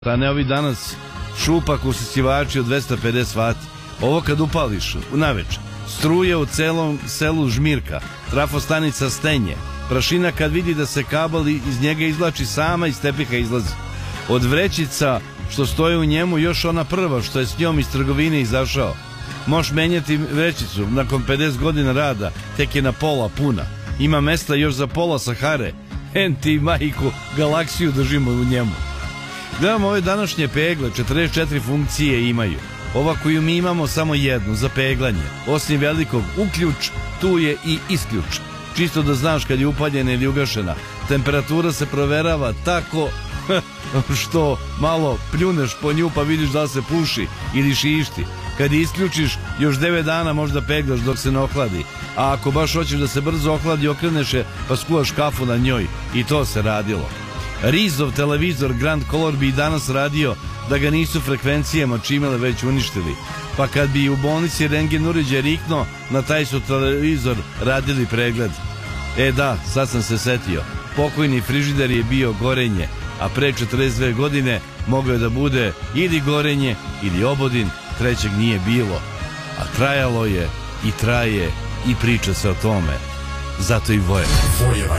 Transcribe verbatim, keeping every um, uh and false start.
A ne ovi danas šupak usisivači od dvesta pedeset vati. Ovo kad upališ u naveče, struje u celom selu žmirka, trafostanica stenje, prašina kad vidi da se kabel iz njega izvlači sama iz tepiha izlazi. Od vrećica što stoje u njemu još ona prva što je s njom iz trgovine izašao. Možeš menjati vrećicu, nakon pedeset godina rada tek je na pola puna. Ima mesta još za pola Sahare. En ti majku, galaksiju držimo u njemu. Gledamo ove današnje pegle, četrdeset četiri funkcije imaju. Ova koju mi imamo samo jednu, za peglanje. Osim velikog uključ, tu je i isključ. Čisto da znaš kad je upaljena ili ugašena. Temperatura se proverava tako što malo pljuneš po nju pa vidiš da se puši ili šišti. Kad je isključiš, još devet dana možda peglaš dok se ne ohladi. A ako baš hoćeš da se brzo ohladi, okreneš je pa skuvaš kafu na njoj. I to se radilo. Rizov televizor Grand Color bi i danas radio da ga nisu frekvencijama čimele već uništili. Pa kad bi u bolnici rentgen uređaj rikno, na taj su televizor radili pregled. E da, sad sam se setio. Pokojni frižider je bio Gorenje, a pre četrdeset dve godine moglo je da bude ili Gorenje ili Obodin, trećeg nije bilo. A trajalo je i traje i priča se o tome. Zato i voje.